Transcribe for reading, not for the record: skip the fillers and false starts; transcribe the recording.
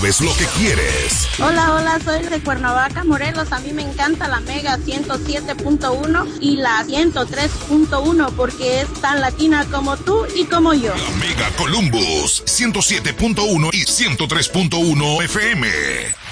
ves lo que quieres. Hola, soy de Cuernavaca, Morelos. A mí me encanta la Mega 107.1 y la 103.1 porque es tan latina como tú y como yo. La Mega Columbus 107.1 y 103.1 FM.